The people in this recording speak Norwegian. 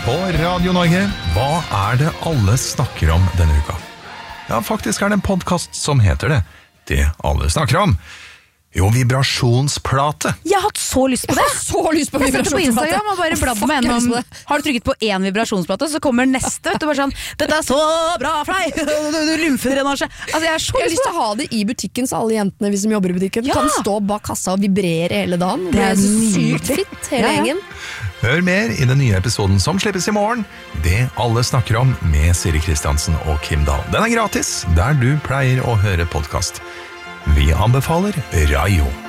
På Radio Norge, hva det alle snakker om denne uka? Ja, faktisk det en podcast som heter det. Det alle snakker om. Jo, vibrasjonsplate. Jeg har hatt så lyst på det. Jeg har så lyst på Jeg setter på vibrasjonsplate. Instagram og bare bladd meg gjennom. Har du trykket på en vibrasjonsplate, så kommer neste. Vet du, bare sånn, dette så bra for deg. Du lymfedrenasje. Altså, jeg har så Jeg har lyst lyst til å ha det i butikken, så alle jentene vi som jobber i butikken kan stå bak kassa og vibrere hele dagen. Det er så sykt fitt, hele gjengen. Hør mer i den nye episoden som slippes i morgen. Det alle snakker om med Siri Kristiansen og Kim Dahl. Den gratis, der du pleier å høre podcast. Vi anbefaler Rayo.